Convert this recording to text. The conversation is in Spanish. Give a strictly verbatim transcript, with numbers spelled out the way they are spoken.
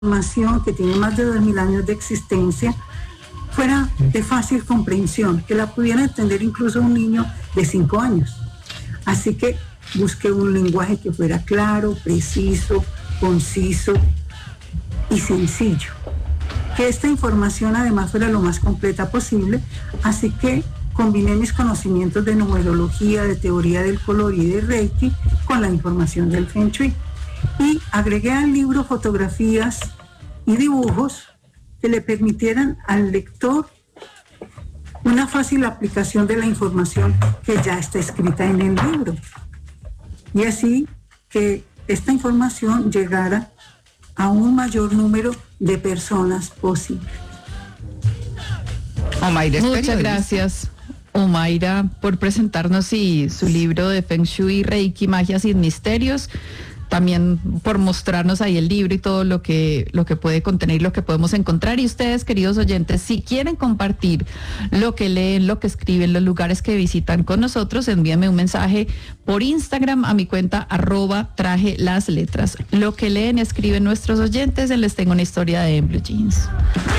información que tiene más de dos mil años de existencia fuera de fácil comprensión, que la pudiera entender incluso un niño de cinco años. Así que busqué un lenguaje que fuera claro, preciso, conciso y sencillo. Que esta información además fuera lo más completa posible, así que combiné mis conocimientos de numerología, de teoría del color y de Reiki con la información del Feng Shui. Y agregué al libro fotografías y dibujos que le permitieran al lector una fácil aplicación de la información que ya está escrita en el libro. Y así que esta información llegara a un mayor número de personas posible. Omaira es Muchas periodista. gracias, Omaira, por presentarnos y su libro de Feng Shui, Reiki, Magia sin Misterios. También por mostrarnos ahí el libro y todo lo que, lo que puede contener, lo que podemos encontrar. Y ustedes, queridos oyentes, si quieren compartir lo que leen, lo que escriben, los lugares que visitan con nosotros, envíenme un mensaje por Instagram a mi cuenta arroba traje las letras. Lo que leen y escriben nuestros oyentes, les tengo una historia de en Blue Jeans.